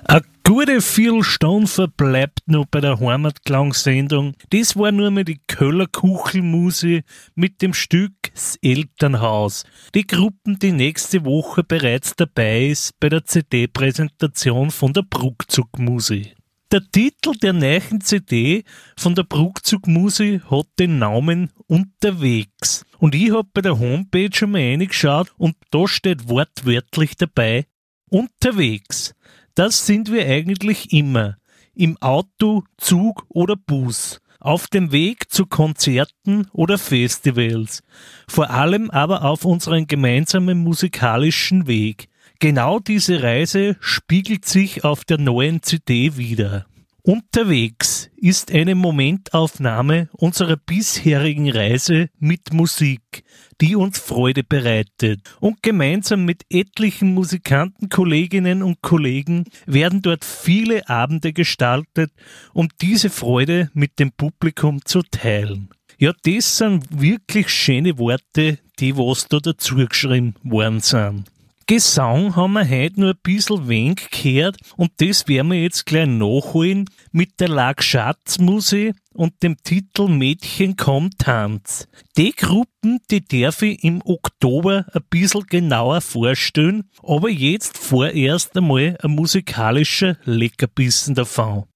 Eine gute Viertelstunde verbleibt noch bei der Heimatklangsendung. Das war nur mal die Köller Kuchelmusik mit dem Stück „S Elternhaus". Die Gruppen, die nächste Woche bereits dabei ist bei der CD-Präsentation von der Bruckzugmusik. Der Titel der neuen CD von der Bruckzugmusik hat den Namen Unterwegs. Und ich hab bei der Homepage schon mal reingeschaut und da steht wortwörtlich dabei: Unterwegs. Das sind wir eigentlich immer. Im Auto, Zug oder Bus. Auf dem Weg zu Konzerten oder Festivals. Vor allem aber auf unserem gemeinsamen musikalischen Weg. Genau diese Reise spiegelt sich auf der neuen CD wider. Unterwegs ist eine Momentaufnahme unserer bisherigen Reise mit Musik, die uns Freude bereitet. Und gemeinsam mit etlichen Musikanten, Kolleginnen und Kollegen werden dort viele Abende gestaltet, um diese Freude mit dem Publikum zu teilen. Ja, das sind wirklich schöne Worte, die was da dazu geschrieben worden sind. Gesang haben wir heute nur ein bisschen wenig gehört und das werden wir jetzt gleich nachholen mit der Lag-Schatz-Musik und dem Titel Mädchen komm tanz. Die Gruppen, die darf ich im Oktober ein bisschen genauer vorstellen, aber jetzt vorerst einmal ein musikalischer Leckerbissen davon.